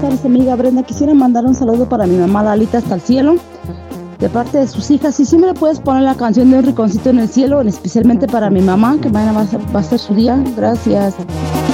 tardes, amiga Brenda. Quisiera mandar un saludo para mi mamá Dalita hasta el cielo, de parte de sus hijas. Y si me le puedes poner la canción de Un Rinconcito en el Cielo, especialmente para mi mamá, que mañana va a ser su día. Gracias.